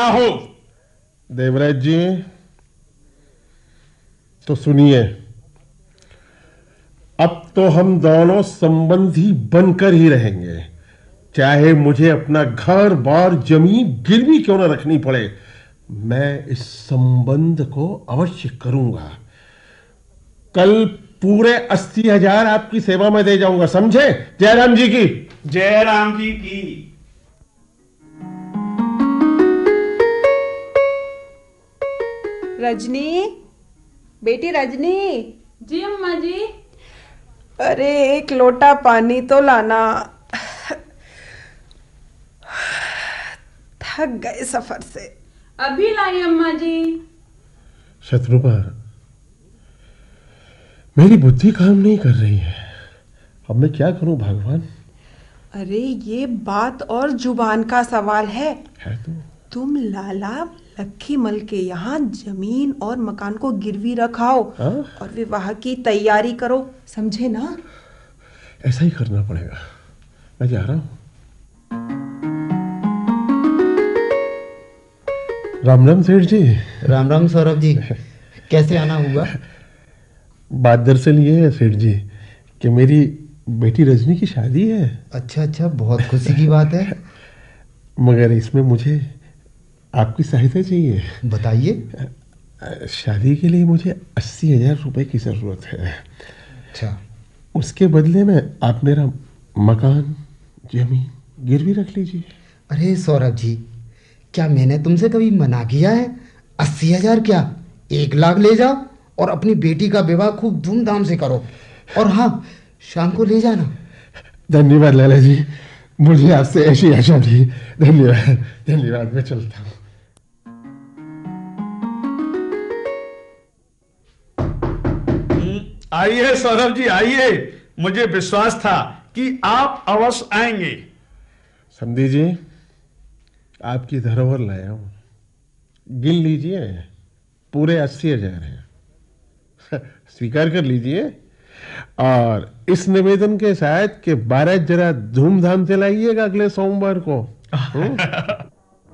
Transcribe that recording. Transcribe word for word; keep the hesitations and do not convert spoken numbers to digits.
ना हो। देवराज जी तो सुनिए, अब तो हम दोनों संबंधी बनकर ही रहेंगे, चाहे मुझे अपना घर बार जमीन गिरवी क्यों न रखनी पड़े। मैं इस संबंध को अवश्य करूंगा। कल पूरे अस्सी हजार आपकी सेवा में दे जाऊंगा, समझे? जयराम जी की। जयराम जी की। रजनी, बेटी रजनी। जी अम्मा जी। अरे एक लोटा पानी तो लाना, थक गए सफर से। अभी लाई अम्मा जी। शत्रुपा, मेरी बुद्धि काम नहीं कर रही है, अब मैं क्या करूं भगवान? अरे ये बात और जुबान का सवाल है। है तो तुम लाला लक्ष्मीमल के यहाँ जमीन और मकान को गिरवी रखाओ हाँ? और विवाह की तैयारी करो, समझे ना? ऐसा ही करना पड़ेगा, मैं जा रहा हूं। राम राम सेठ जी। राम राम सौरभ जी, कैसे आना हुआ? बात दरअसल ये है सेठ जी कि मेरी बेटी रजनी की शादी है। अच्छा अच्छा, बहुत खुशी की बात है। मगर इसमें मुझे आपकी सहायता चाहिए। बताइए। शादी के लिए मुझे अस्सी हजार रुपए की जरूरत है। अच्छा। उसके बदले में आप मेरा मकान जमीन गिरवी रख लीजिए। अरे सौरभ जी, क्या मैंने तुमसे कभी मना किया है? अस्सी हजार क्या, एक लाख ले जाओ और अपनी बेटी का विवाह खूब धूमधाम से करो। और हाँ, शाम को ले जाना। धन्यवाद लाला जी, मुझे आपसे ऐसी आशा थी। धन्यवाद धन्यवाद, मैं चलता हूँ। आइए सौरभ जी आइए, मुझे विश्वास था कि आप अवश्य आएंगे। समधी जी, आपकी धरोहर लाया हूं, गिन लीजिए, पूरे अस्सी हजार है। स्वीकार कर लीजिए और इस निवेदन के साथ कि बारात जरा धूमधाम से लाइएगा अगले सोमवार को।